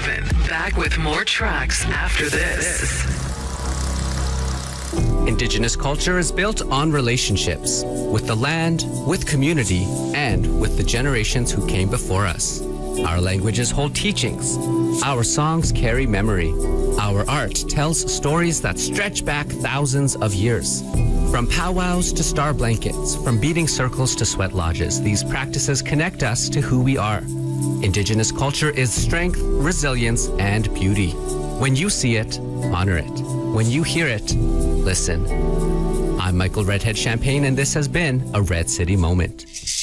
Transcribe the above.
7. Back with more tracks after this. Indigenous culture is built on relationships with the land, with community, and with the generations who came before us. Our languages hold teachings. Our songs carry memory. Our art tells stories that stretch back thousands of years. From powwows to star blankets, from beating circles to sweat lodges, these practices connect us to who we are. Indigenous culture is strength, resilience, and beauty. When you see it, honor it. When you hear it, listen. I'm Michael Redhead Champagne, and this has been a Red City Moment.